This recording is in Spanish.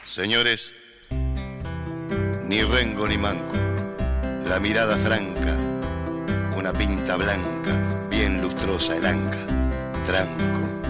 Señores, ni rengo ni manco, la mirada franca, una pinta blanca, bien lustrosa el anca, tranco.